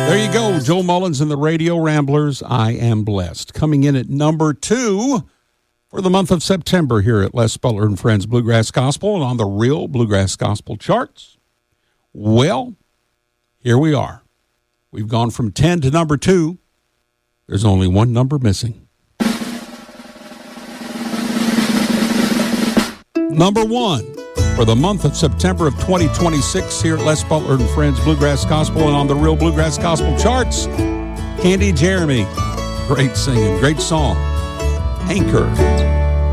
There you go, Joe Mullins and the Radio Ramblers, I Am Blessed. Coming in at number 2 for the month of September here at Les Butler and Friends Bluegrass Gospel and on the Real Bluegrass Gospel charts. Well, here we are. We've gone from 10 to number 2. There's only one number missing. Number 1 for the month of September of 2026 here at Les Butler and Friends Bluegrass Gospel and on the Real Bluegrass Gospel charts. Candy Jeremy. Great singing, great song. Anchor.